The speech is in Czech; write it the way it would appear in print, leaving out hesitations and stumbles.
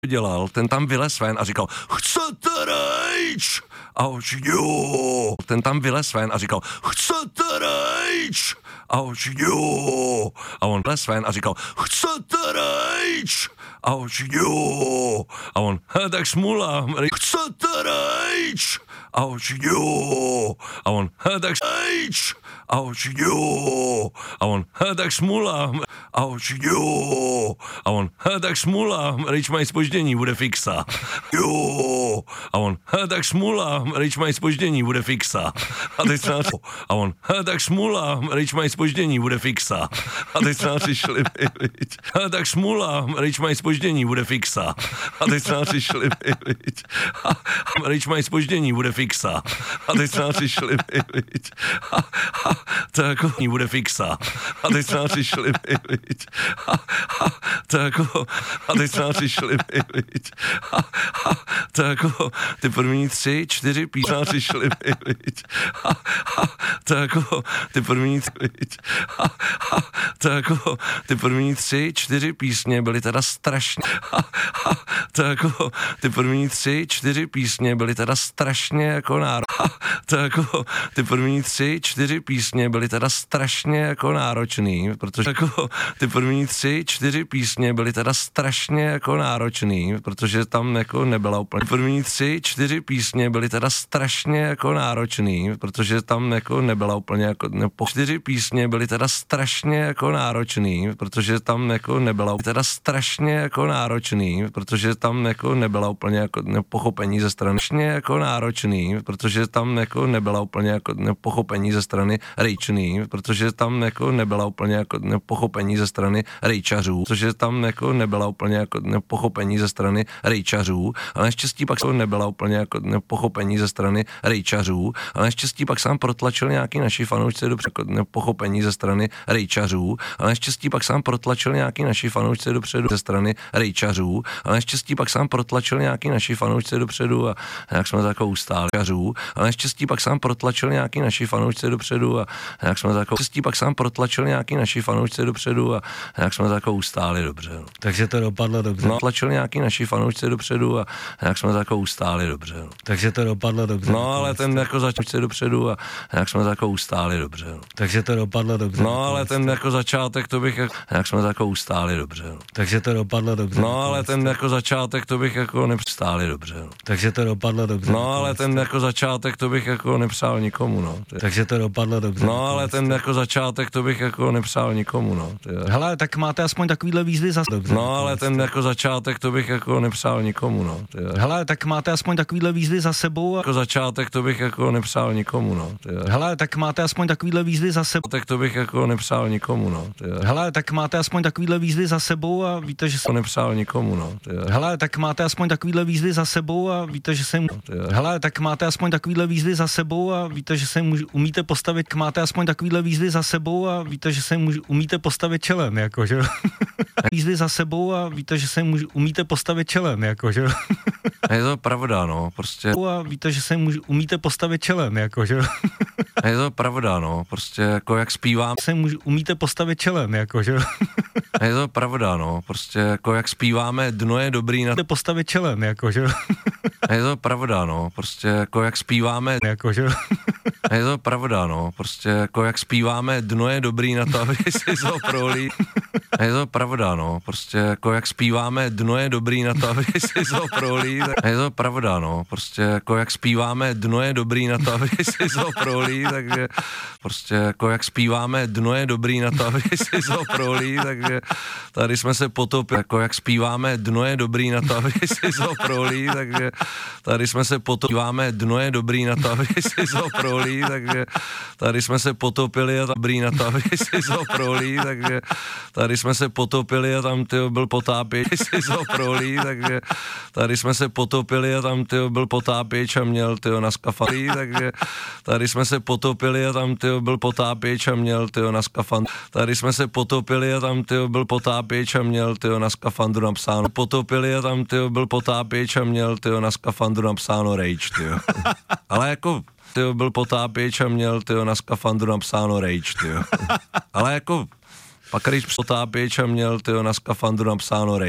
dělal, ten tam vylez ven a říkal, chcete rejč? A oči, jo. Ten tam vylez ven a říkal, chcete rejč? A oči, jo. A on vylez ven a říkal, chcete rejč? A oči, jo. A on, tak smula, chcete rejč? A oči, jo. A on, tak rejč? A oči, jo. A on, tak smula. A oči, jo. A on, tak smula, rejč mají zpoždění, bude fixa. Jo. A on, tak smula, rejč mají zpoždění, bude fixa. A teď se a on, tak smula, rejč mají zpoždění, bude fixa. A teď se přišli, tak smula, rejč mají zpoždění, bude fixa. A teď se přišli, rejč mají zpoždění, bude fixa. A teď se přišli, to jako bude fixa. A teď se přišli, to jako, a teď se přišli, to jako, ty první 3, 4 písna přišli, to jako, ty první, to jako, ty první 3, 4 písně byly teda strašně, to jako, ty první 3, 4 písně byly teda strašně jako to jako, ty první 3, 4 písně byly teda strašně jako náročný, protože jako, ty první 3, 4 písně byly teda strašně jako náročný, protože tam jako nebyla úplně, první 3, 4 písně byly teda strašně jako náročný, protože tam jako nebyla úplně jako, 4 písně byly teda strašně jako náročný, protože tam jako nebyla teda strašně jako náročný, protože tam jako nebyla úplně jako pochopení ze strany jako náročný, protože tam jako nebyla úplně jako pochopení ze strany rejčný, protože tam jako nebyla úplně jako pochopení ze strany rejčařů, protože tam jako nebyla úplně jako pochopení ze strany rejčařů, ale naštěstí pak nebyla úplně jako pochopení ze strany rejčařů, ale naštěstí pak sám protlačil nějaký naši fanoušci do pochopení ze strany rejčařů, ale naštěstí pak sám protlačil nějaký naši fanoušci dopředu ze strany rejčařů, ale naštěstí pak sám protlačil nějaký naši fanoušci dopředu a jak jsme tak ustáli ale naštěstí pak sám protlačil nějaký naši fanoušci dopředu a jak jsme tak naštěstí pak sám protlačil nějaký naši fanoušci dopředu a jak jsme tak ustáli dobře. No. Takže to dopadlo dobře. No, tlačil nějaký naši fanoušci dopředu a jak jsme tak ustáli dobře. No. Takže to dopadlo dobře. No, ale ten jako začátek dopředu a jak jsme tak ustáli dobře. No. Takže to dopadlo dobře. No, ale ten jako začátek to bych jak jsme tak ustáli dobře. No. Takže to dopadlo dobře. No, ale ten jako začátek to bych jako nepřistáli dobře. No. Takže to dopadlo dobře. No, ale ten jako začátek to bych jako nepřál nikomu, no. Takže to dopadlo dobře. No, ale ten jako začátek to bych jako nepřál nikomu, no. Hele, tak máte aspoň takovýhle výzvy za dobře. No, ale ten jako začátek to bych jako nepřál nikomu, no. Hele, tak máte aspoň takovýhle výzvy za sebou. Jako začátek to bych jako nepřál nikomu, no. Hele, tak máte aspoň takovýhle výzvy za sebou. Tak to bych jako nepřál nikomu, no. Hele, tak máte aspoň takovýhle výzvy za sebou a víte, že to nepřál nikomu, no. Hele, tak máte aspoň takovýhle výzvy za sebou a víte, že se hele, tak máte aspoň takovýhle výzvy za sebou a víte, že se umíte postavit, máte aspoň takovýhle výzvy za sebou a víte, že se umíte postavit čelem, jakože. Výzvy za sebou a víte, že se umíte postavit čelem, jakože. Je to pravda, no, prostě. A víte, že se umíte postavit čelem, jakože. Je to pravda, no, prostě jako jak zpívám. Se umíte postavit čelem, jakože. Je to pravda, no, prostě jako jak zpíváme, dno je dobrý na postavit čelem, jakože. Je to pravda, no, prostě jako jak zpíváme, jakože. Je to pravda, no, prostě jako jak zpíváme, dno je dobrý na to, aby si zoprolí. Je to pravda, no, prostě jako jak zpíváme, dno je dobrý na to, aby si zoprolí. Je to pravda, no, prostě jako jak zpíváme, dno je dobrý na to, aby si zoprolí, takže prostě jako jak zpíváme, dno je dobrý na to, aby si zoprolí, takže tady jsme se potopili, jako jak zpíváme, dno je dobrý na to, aby si zoprolí, takže tady jsme se potopili, dno je dobrý na to, aby si zoprolí, takže tady jsme se potopili a dobrý na to, aby si zoprolí, takže tady jsme se potopili a tam tyjo byl potápěč, si zoprolí, takže tady jsme se potopili a tam tyjo byl potápěč a měl tyjo na skafandru, takže tady jsme se potopili a tam tyjo byl potápěč a měl tyjo na skafandru, tady jsme se potopili a tam tyjo byl potápěč a měl tyjo na skafandru napsáno, potopili a tam tyjo byl potápěč a měl tyjo na skafandru napsáno rage, tyjo. Ale jako tyjo byl potápěč a měl tyjo na skafandru napsáno rage, tyjo. Ale jako pak když potápěč a měl tyjo na skafandru napsáno rage.